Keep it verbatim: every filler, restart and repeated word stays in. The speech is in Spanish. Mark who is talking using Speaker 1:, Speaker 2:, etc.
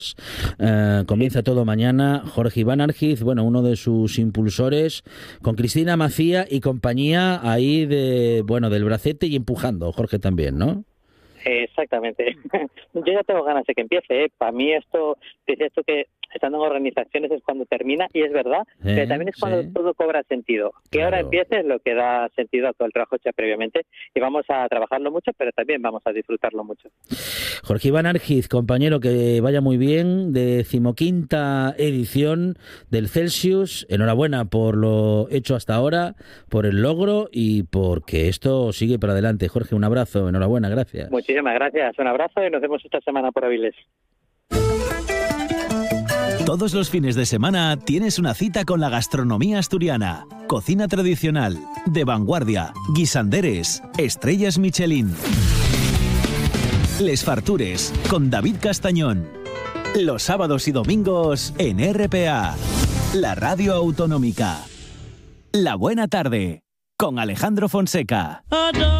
Speaker 1: Uh, comienza todo mañana. Jorge Iván Argiz, bueno, uno de sus impulsores, con Cristina Macía y compañía ahí de, bueno, del bracete y empujando. Jorge también, ¿no?
Speaker 2: Exactamente. Yo ya tengo ganas de que empiece, ¿eh? Para mí esto, dice esto que estando en organizaciones es cuando termina, y es verdad, eh, pero también es cuando sí. todo cobra sentido. Que claro. Ahora empiece es lo que da sentido a todo el trabajo hecho previamente, y vamos a trabajarlo mucho, pero también vamos a disfrutarlo mucho.
Speaker 1: Jorge Iván Argiz, compañero, que vaya muy bien, decimoquinta edición del Celsius. Enhorabuena por lo hecho hasta ahora, por el logro y porque esto sigue para adelante. Jorge, un abrazo, enhorabuena, gracias.
Speaker 2: Muchísimas gracias, un abrazo y nos vemos esta semana por Avilés.
Speaker 3: Todos los fines de semana tienes una cita con la gastronomía asturiana. Cocina tradicional, de vanguardia, guisanderes, estrellas Michelin. Les Fartures, con David Castañón. Los sábados y domingos en R P A, la radio autonómica. La buena tarde, con Alejandro Fonseca.